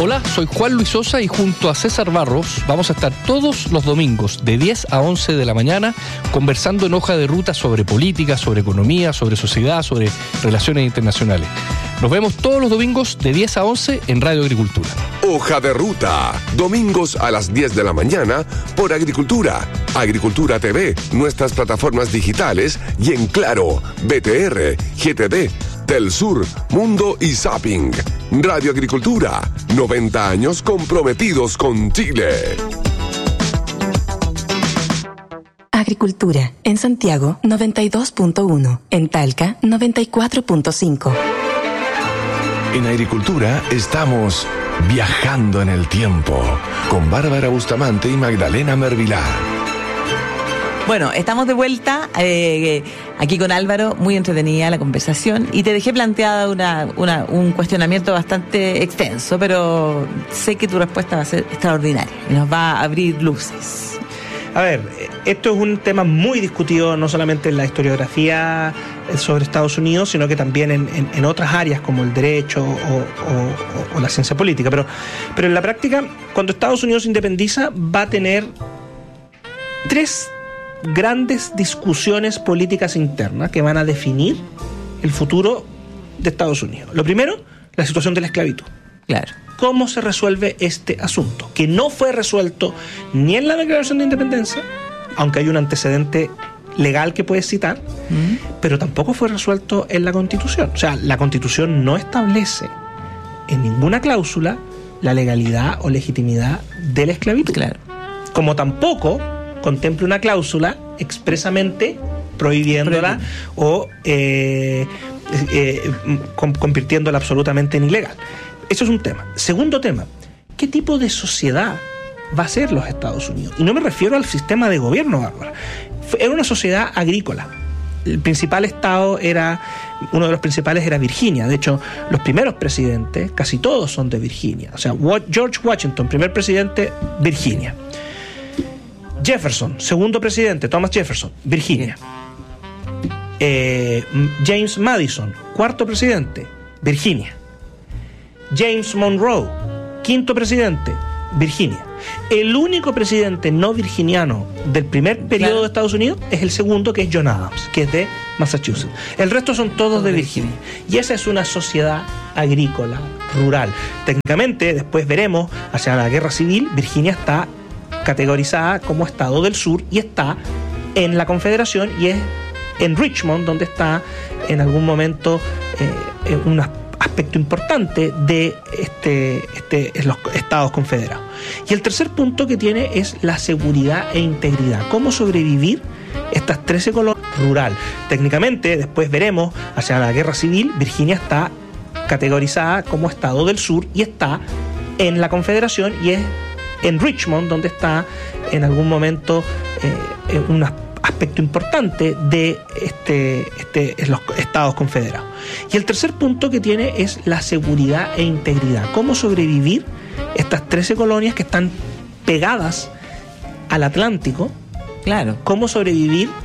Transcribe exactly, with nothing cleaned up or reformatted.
Hola, soy Juan Luis Sosa y junto a César Barros vamos a estar todos los domingos de diez a once de la mañana conversando en Hoja de Ruta sobre política, sobre economía, sobre sociedad, sobre relaciones internacionales. Nos vemos todos los domingos de diez a once en Radio Agricultura. Hoja de Ruta, domingos a las diez de la mañana por Agricultura, Agricultura T V, nuestras plataformas digitales y en Claro, B T R, G T D, Telsur, Mundo y Zapping. Radio Agricultura, noventa años comprometidos con Chile. Agricultura, en Santiago noventa y dos punto uno, en Talca noventa y cuatro punto cinco. En Agricultura estamos viajando en el tiempo con Bárbara Bustamante y Magdalena Mervilá. Bueno, estamos de vuelta eh, aquí con Álvaro, muy entretenida la conversación y te dejé planteada una, una, un cuestionamiento bastante extenso, pero sé que tu respuesta va a ser extraordinaria y nos va a abrir luces. A ver, esto es un tema muy discutido no solamente en la historiografía sobre Estados Unidos, sino que también en, en, en otras áreas como el derecho o, o, o la ciencia política. Pero, pero en la práctica, cuando Estados Unidos se independiza, va a tener tres grandes discusiones políticas internas que van a definir el futuro de Estados Unidos. Lo primero, la situación de la esclavitud. Claro. ¿Cómo se resuelve este asunto? Que no fue resuelto ni en la Declaración de Independencia, aunque hay un antecedente legal que puedes citar, uh-huh. pero tampoco fue resuelto en la Constitución. O sea, la Constitución no establece en ninguna cláusula la legalidad o legitimidad de la esclavitud. Claro. Como tampoco contempla una cláusula expresamente prohibiéndola Prohibiendo. o eh, eh, con, convirtiéndola absolutamente en ilegal. Eso es un tema. Segundo tema, ¿qué tipo de sociedad va a ser los Estados Unidos? Y no me refiero al sistema de gobierno, Bárbara. Era una sociedad agrícola. El principal estado era, uno de los principales era Virginia. De hecho, los primeros presidentes, casi todos son de Virginia. O sea, George Washington, primer presidente, Virginia. Jefferson, segundo presidente, Thomas Jefferson, Virginia. Eh, James Madison, cuarto presidente, Virginia. James Monroe, quinto presidente, Virginia. El único presidente no virginiano del primer periodo claro. de Estados Unidos es el segundo, que es John Adams, que es de Massachusetts. El resto son todos de Virginia. Y esa es una sociedad agrícola, rural. Técnicamente, después veremos, hacia la guerra civil, Virginia está categorizada como estado del sur y está en la Confederación, y es en Richmond donde está en algún momento eh, un aspecto importante de este, este, los estados confederados. Y el tercer punto que tiene es la seguridad e integridad. Cómo sobrevivir estas trece colonias rural. Técnicamente, después veremos, hacia la guerra civil, Virginia está categorizada como estado del sur y está en la Confederación, y es en Richmond donde está en algún momento eh, un aspecto importante de este, este, los estados confederados. Y el tercer punto que tiene es la seguridad e integridad. Cómo sobrevivir estas trece colonias que están pegadas al Atlántico. Claro. Cómo sobrevivir